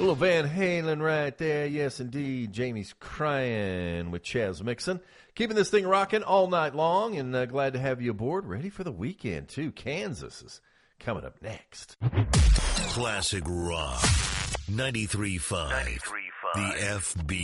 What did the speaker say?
little Van Halen right there. Yes, indeed. Jamie's Crying with Chaz Mixon. Keeping this thing rocking all night long, and glad to have you aboard. Ready for the weekend, too. Kansas is coming up next. Classic Rock. 93.5. The FB.